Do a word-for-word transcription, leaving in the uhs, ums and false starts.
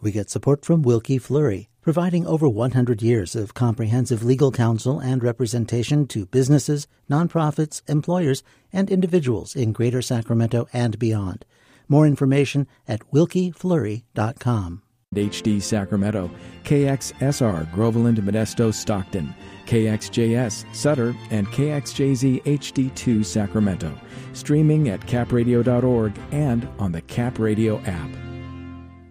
We get support from Wilkie Fleury, providing over one hundred years of comprehensive legal counsel and representation to businesses, nonprofits, employers, and individuals in Greater Sacramento and beyond. More information at wilkie fleury dot com. H D Sacramento, K X S R Groveland, Modesto, Stockton, K X J S Sutter, and K X J Z H D two Sacramento. Streaming at cap radio dot org and on the Cap Radio app.